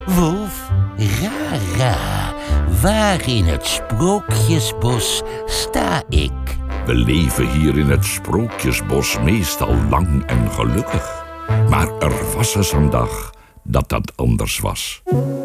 Wolf, ra, waar in het Sprookjesbos sta ik? We leven hier in het Sprookjesbos meestal lang en gelukkig. Maar er was eens een dag dat dat anders was.